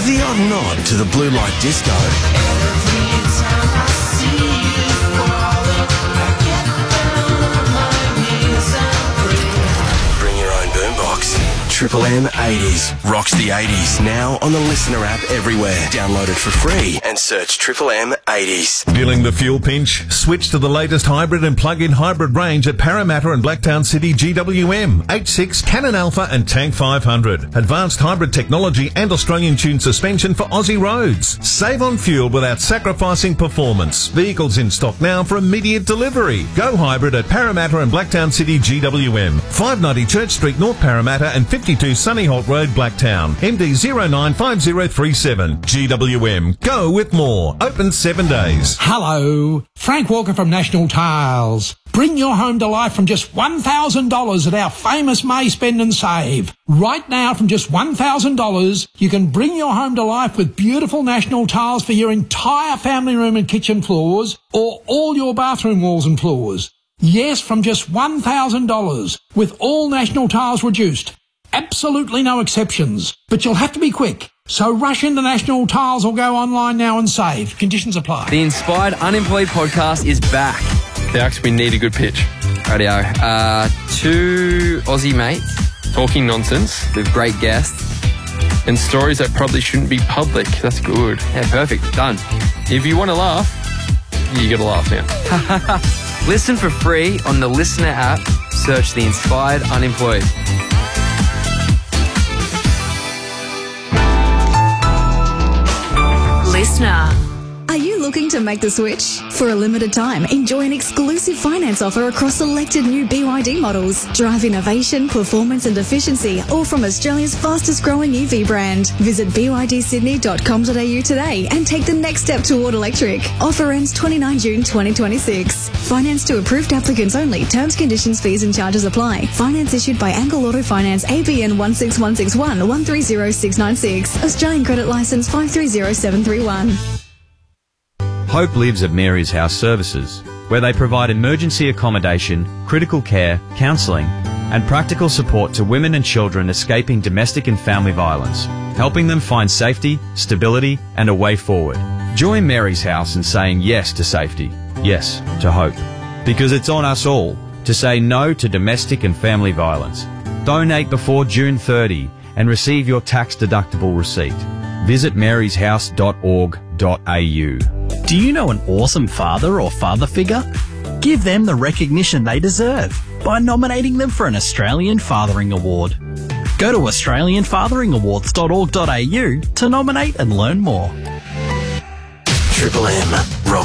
the odd nod to the blue light disco. Bring your own boombox. Triple M 80s rocks the 80s now on the Listener app everywhere. Download it for free and search Triple M 80s. Feeling the fuel pinch? Switch to the latest hybrid and plug-in hybrid range at Parramatta and Blacktown City GWM. H6, Cannon Alpha and Tank 500. Advanced hybrid technology and Australian-tuned suspension for Aussie roads. Save on fuel without sacrificing performance. Vehicles in stock now for immediate delivery. Go hybrid at Parramatta and Blacktown City GWM. 590 Church Street, North Parramatta and 52 Sunny Holt Road, Blacktown. MD 095037. GWM. Go with more. Open 7 days. Hello, Frank Walker from National Tiles. Bring your home to life from just $1,000 at our famous May Spend and Save. Right now, from just $1,000, you can bring your home to life with beautiful National Tiles for your entire family room and kitchen floors, or all your bathroom walls and floors. Yes, from just $1,000, with all National Tiles reduced. Absolutely no exceptions. But you'll have to be quick. So rush into National Tiles or go online now and save. Conditions apply. The Inspired Unemployed podcast is back. Alex, we need a good pitch. Radio. Two Aussie mates talking nonsense with great guests and stories that probably shouldn't be public. That's good. Yeah, perfect. Done. If you want to laugh, you got to laugh now. Listen for free on the Listener app. Search The Inspired Unemployed. Listener. Are you looking to make the switch? For a limited time, enjoy an exclusive finance offer across selected new BYD models. Drive innovation, performance and efficiency, all from Australia's fastest growing EV brand. Visit bydsydney.com.au today and take the next step toward electric. Offer ends 29 June 2026. Finance to approved applicants only. Terms, conditions, fees and charges apply. Finance issued by Angle Auto Finance, ABN 16161 130696. Australian credit licence 530731. Hope lives at Mary's House Services, where they provide emergency accommodation, critical care, counselling, and practical support to women and children escaping domestic and family violence, helping them find safety, stability, and a way forward. Join Mary's House in saying yes to safety, yes to hope, because it's on us all to say no to domestic and family violence. Donate before June 30 and receive your tax-deductible receipt. Visit maryshouse.org.au. Do you know an awesome father or father figure? Give them the recognition they deserve by nominating them for an Australian Fathering Award. Go to australianfatheringawards.org.au to nominate and learn more. Triple M rock